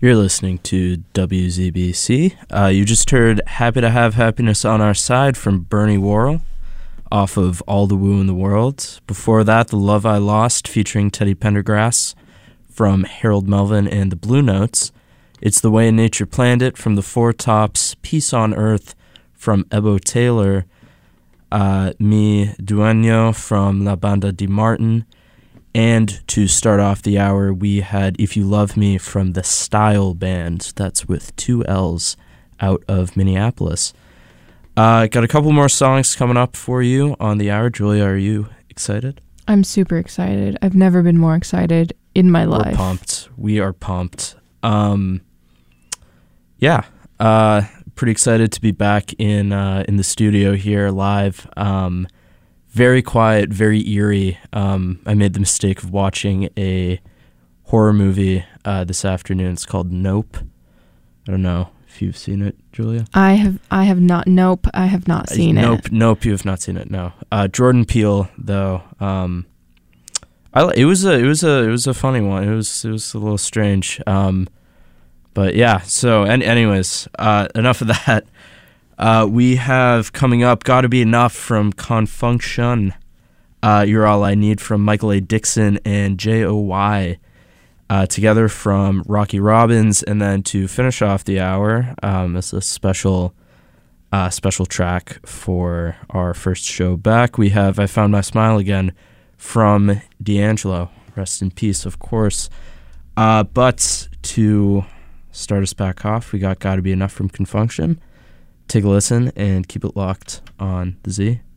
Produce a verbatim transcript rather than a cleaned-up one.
You're listening to W Z B C. Uh, you just heard Happy to Have Happiness on Our Side from Bernie Worrell off of All the Woo in the World. Before that, The Love I Lost featuring Teddy Pendergrass from Harold Melvin and the Blue Notes. It's The Way Nature Planned It from the Four Tops. Peace on Earth from Ebo Taylor. Uh, Mi Dueño from La Banda Di Martin. And to start off the hour, we had If You Love Me from the Style Band. That's with two L's out of Minneapolis. Uh, got a couple more songs coming up for you on the hour. Julia, are you excited? I'm super excited. I've never been more excited in my life. We're pumped. We are pumped. Um, yeah, uh, pretty excited to be back in uh, in the studio here live. Um, Very quiet, very eerie. Um, I made the mistake of watching a horror movie uh, this afternoon. It's called Nope. I don't know if you've seen it, Julia. I have. I have not. Nope. I have not seen uh, nope, it. Nope. Nope. You have not seen it. No. Uh, Jordan Peele, though. Um, I. It was a. It was a. It was a funny one. It was. It was a little strange. Um, but yeah. So, and anyways, uh, enough of that. Uh, we have coming up Gotta Be Enough from Confunction. Uh, You're All I Need from Michael A. Dixon and J O Y. Uh, together from Rocky Robbins. And then to finish off the hour, um, as a special uh, special track for our first show back, we have I Found My Smile Again from D'Angelo. Rest in peace, of course. Uh, but to start us back off, we got Gotta Be Enough from Confunction. Take a listen and keep it locked on the Z.